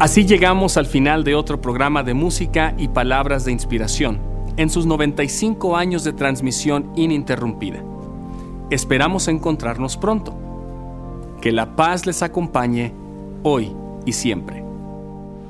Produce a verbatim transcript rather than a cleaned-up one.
Así llegamos al final de otro programa de música y palabras de inspiración, en sus noventa y cinco años de transmisión ininterrumpida. Esperamos encontrarnos pronto. Que la paz les acompañe hoy y siempre.